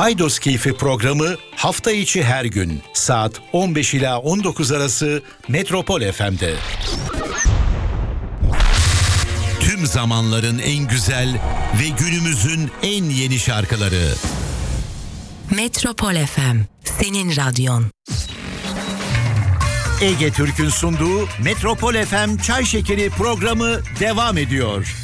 Paydos Keyfi programı hafta içi her gün saat 15 ila 19 arası Metropol FM'de. Tüm zamanların en güzel ve günümüzün en yeni şarkıları. Metropol FM, senin radyon. Ege Türk'ün sunduğu Metropol FM Çay Şekeri programı devam ediyor.